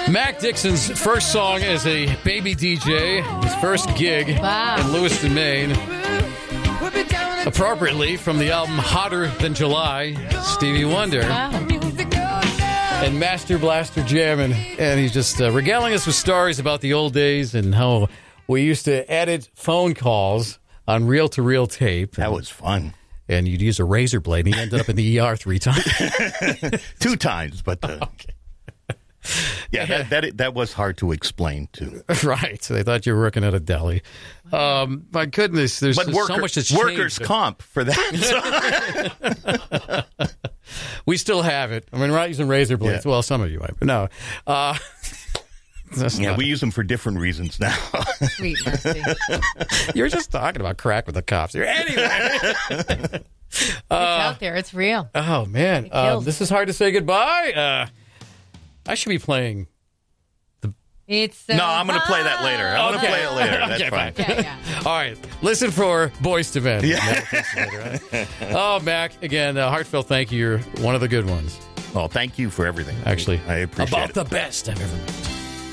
Mac Dixon's first song as a baby DJ, his first gig in Lewiston, Maine. Appropriately from the album Hotter Than July, Stevie Wonder. And Master Blaster jamming. And he's just regaling us with stories about the old days and how we used to edit phone calls on reel-to-reel tape. That was fun. And you'd use a razor blade, and he ended up in the ER 3 times. 2 times, but... Okay. Yeah, that was hard to explain, too. Right. So they thought you were working at a deli. My goodness, there's so much that's changed. Workers' comp for that. We still have it. I mean, we're not using razor blades. Yeah. Well, some of you might, but no. We use them for different reasons now. Sweet mercy. You were just talking about crack with the cops here. Anyway. It's out there. It's real. Oh, man. This is hard to say goodbye. I should be playing. No, I'm going to play that later. I'm going to play it later. That's fine. Yeah. All right. Listen for Boys to Men. Yeah. Later, right? Oh, Mac, again, heartfelt thank you. You're one of the good ones. Well, thank you for everything. Actually, I appreciate about it. the best I've ever met.